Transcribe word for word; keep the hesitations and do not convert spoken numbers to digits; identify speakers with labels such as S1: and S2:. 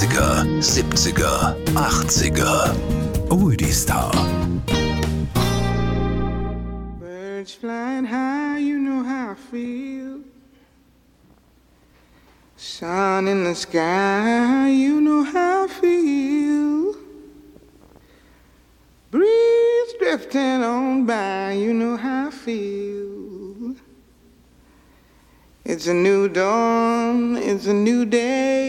S1: sechziger, siebziger, achtziger. Oldie Star.
S2: Birds flying high, you know how I feel. Sun in the sky, you know how I feel. Breeze drifting on by, you know how I feel. It's a new dawn, it's a new day.